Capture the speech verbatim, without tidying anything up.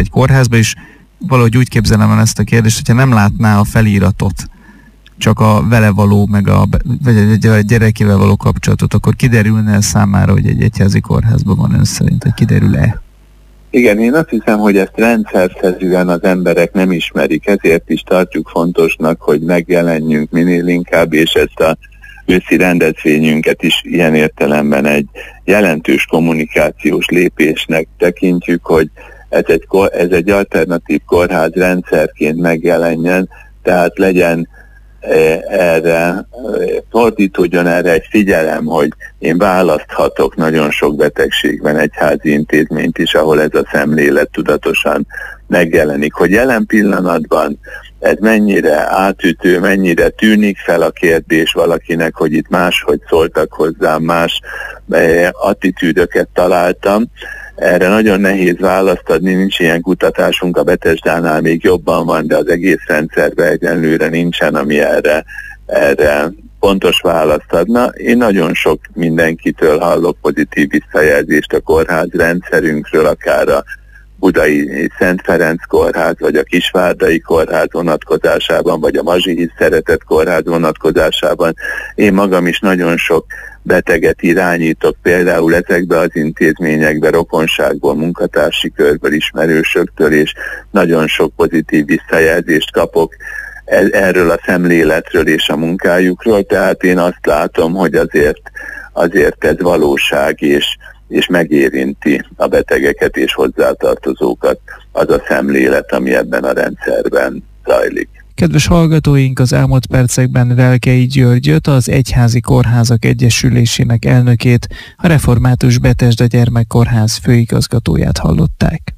egy kórházba, és valahogy úgy képzelem el ezt a kérdést, hogyha nem látná a feliratot, csak a vele való, meg a, vagy a gyerekével való kapcsolatot, akkor kiderülne el számára, hogy egy egyházi kórházban van ön szerint, hogy kiderül-e? Igen, én azt hiszem, hogy ezt rendszerszerűen az emberek nem ismerik, ezért is tartjuk fontosnak, hogy megjelenjünk minél inkább, és ezt a őszi rendezvényünket is ilyen értelemben egy jelentős kommunikációs lépésnek tekintjük, hogy ez egy, ez egy alternatív kórház rendszerként megjelenjen, tehát legyen erre, fordítódjon erre egy figyelem, hogy én választhatok nagyon sok betegségben egyházi intézményt is, ahol ez a szemlélet tudatosan megjelenik. Hogy jelen pillanatban ez mennyire átütő, mennyire tűnik fel a kérdés valakinek, hogy itt máshogy szóltak hozzám, más attitűdöket találtam. Erre nagyon nehéz választ adni, nincs ilyen kutatásunk, a Betesdánál még jobban van, de az egész rendszerben egyenlőre nincsen, ami erre, erre pontos választ adna. Én nagyon sok mindenkitől hallok pozitív visszajelzést a kórház rendszerünkről, akár a Budai Szent Ferenc kórház, vagy a Kisvárdai kórház vonatkozásában, vagy a Mazsihi Szeretett kórház vonatkozásában. Én magam is nagyon sok beteget irányítok például ezekbe az intézményekbe, rokonságból, munkatársi körből, ismerősöktől, és nagyon sok pozitív visszajelzést kapok erről a szemléletről és a munkájukról, tehát én azt látom, hogy azért, azért ez valóság, és, és megérinti a betegeket és hozzátartozókat az a szemlélet, ami ebben a rendszerben zajlik. Kedves hallgatóink, az elmúlt percekben Velkei Györgyöt, az Egyházi Kórházak Egyesülésének elnökét, a Református Betesda Gyermekkórház főigazgatóját hallották.